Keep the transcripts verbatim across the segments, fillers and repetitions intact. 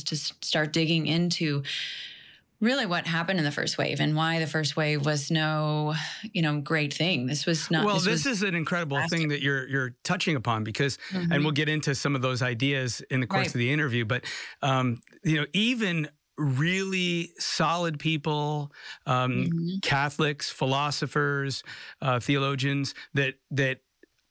to s- start digging into really what happened in the first wave and why the first wave was no, you know, great thing. This was not. Well, this, this was is an incredible drastic. thing that you're you're touching upon because, Mhm. and we'll get into some of those ideas in the course Right. of the interview. But um, you know, even really solid people, um, Mhm. Catholics, philosophers, uh, theologians that that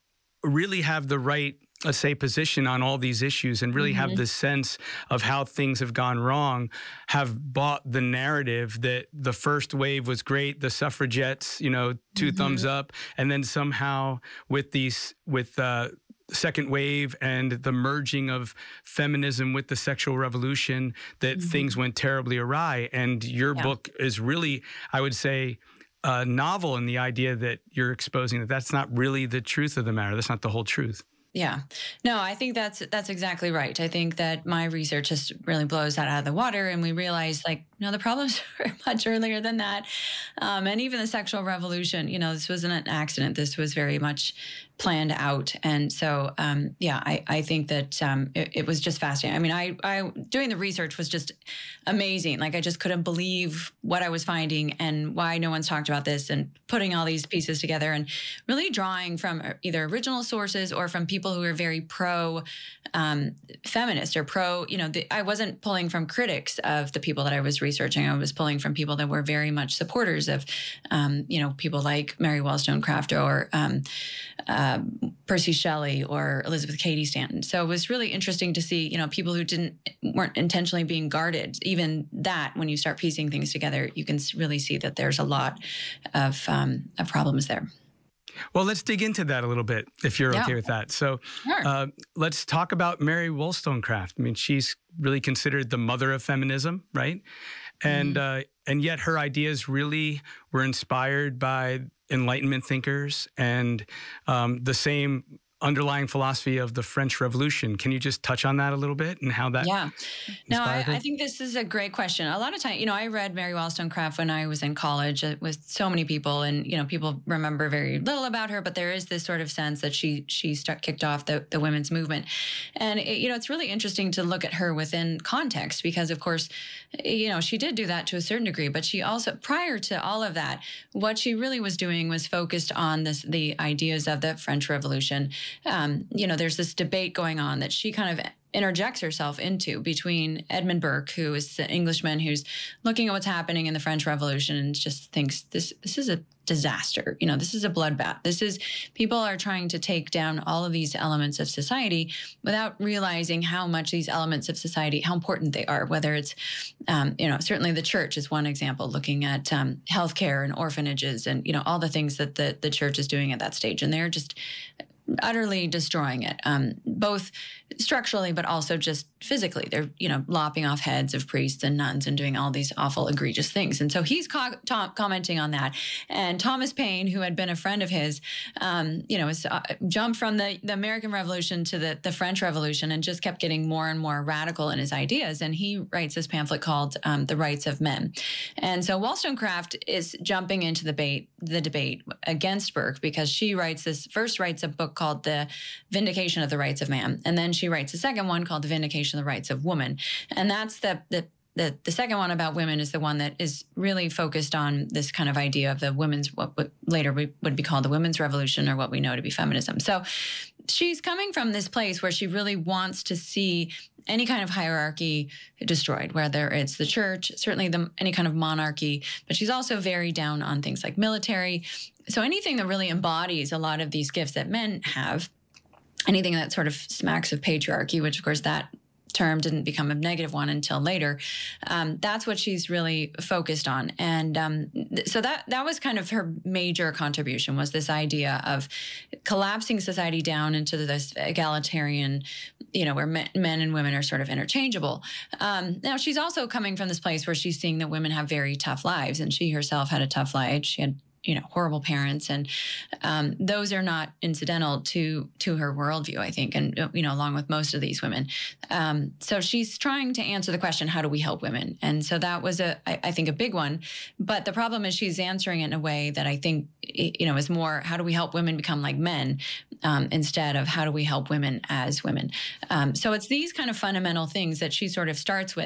really have the right, let's say, position on all these issues and really have Mhm. this sense of how things have gone wrong, have bought the narrative that the first wave was great, the suffragettes, you know, two Mhm. thumbs up, and then somehow with these, with uh, second wave and the merging of feminism with the sexual revolution, that Mhm. things went terribly awry. And your Yeah. book is really, I would say, uh, novel in the idea that you're exposing that that's not really the truth of the matter. That's not the whole truth. Yeah. No, I think that's that's exactly right. I think that my research just really blows that out of the water, and we realize, like, no, the problems were much earlier than that. Um, and even the sexual revolution, you know, this wasn't an accident. This was very much planned out. And so, um, yeah, I, I think that um, it, it was just fascinating. I mean, I, I doing the research was just amazing. Like, I just couldn't believe what I was finding and why no one's talked about this, and putting all these pieces together and really drawing from either original sources or from people who are very pro um, feminist or pro, you know, the, I wasn't pulling from critics of the people that I was researching. I was pulling from people that were very much supporters of, um, you know, people like Mary Wollstonecraft or um, uh, Percy Shelley or Elizabeth Cady Stanton. So it was really interesting to see, you know, people who didn't weren't intentionally being guarded. Even that, when you start piecing things together, you can really see that there's a lot of, um, of problems there. Well, let's dig into that a little bit, if you're Yeah. okay with that. So Sure. uh, let's talk about Mary Wollstonecraft. I mean, she's really considered the mother of feminism, right? And Mhm. uh, and yet her ideas really were inspired by Enlightenment thinkers and um, the same underlying philosophy of the French Revolution. Can you just touch on that a little bit and how that Yeah. No, I, inspired her? I think this is a great question. A lot of time, you know, I read Mary Wollstonecraft when I was in college uh, with so many people, and you know, people remember very little about her, but there is this sort of sense that she she start, kicked off the, the women's movement, and it, you know, it's really interesting to look at her within context because, of course, you know, she did do that to a certain degree, but she also, prior to all of that, what she really was doing was focused on this the ideas of the French Revolution. Um, you know, there's this debate going on that she kind of interjects herself into between Edmund Burke, who is the Englishman who's looking at what's happening in the French Revolution and just thinks this this is a disaster. You know, this is a bloodbath. This is people are trying to take down all of these elements of society without realizing how much these elements of society, how important they are. Whether it's, um, you know, certainly the church is one example, looking at um, healthcare and orphanages and you know all the things that the the church is doing at that stage, and they're just utterly destroying it, um, both structurally, but also just physically. They're, you know, lopping off heads of priests and nuns and doing all these awful, egregious things. And so he's co- to- commenting on that. And Thomas Paine, who had been a friend of his, um, you know, was, uh, jumped from the, the American Revolution to the, the French Revolution and just kept getting more and more radical in his ideas. And he writes this pamphlet called um, The Rights of Men. And so Wollstonecraft is jumping into the debate, the debate against Burke because she writes this, first writes a book called The Vindication of the Rights of Man. And then she writes a second one called The Vindication of the Rights of Woman. And that's the, the The, the second one about women is the one that is really focused on this kind of idea of the women's, what would later we would be called the women's revolution, or what we know to be feminism. So she's coming from this place where she really wants to see any kind of hierarchy destroyed, whether it's the church, certainly the, any kind of monarchy, but she's also very down on things like military. So anything that really embodies a lot of these gifts that men have, anything that sort of smacks of patriarchy, which of course that term didn't become a negative one until later. Um, that's what she's really focused on. And um, th- so that that was kind of her major contribution, was this idea of collapsing society down into this egalitarian, you know, where men, men and women are sort of interchangeable. Um, now, she's also coming from this place where she's seeing that women have very tough lives, and she herself had a tough life. She had you know, horrible parents. And um, those are not incidental to to her worldview, I think, and, you know, along with most of these women. Um, so she's trying to answer the question, how do we help women? And so that was, a, I, I think, a big one. But the problem is she's answering it in a way that I think, you know, is more, how do we help women become like men, um, instead of how do we help women as women? Um, so it's these kind of fundamental things that she sort of starts with.